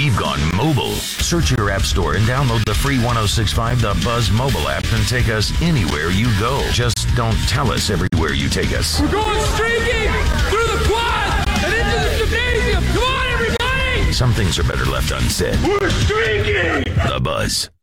We've gone mobile. Search your app store and download the free 106.5 The Buzz mobile app and take us anywhere you go. Just don't tell us everywhere you take us. We're going streaking through the quad and into the gymnasium. Come on, everybody! Some things are better left unsaid. We're streaking! The Buzz.